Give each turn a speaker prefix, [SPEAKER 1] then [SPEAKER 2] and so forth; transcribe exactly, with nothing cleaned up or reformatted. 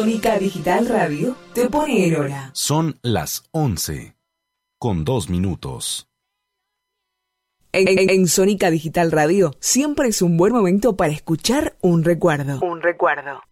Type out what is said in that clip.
[SPEAKER 1] Sónica Digital Radio te pone en hora.
[SPEAKER 2] Son las once, con dos minutos.
[SPEAKER 1] En, en, en Sónica Digital Radio siempre es un buen momento para escuchar un recuerdo. Un recuerdo.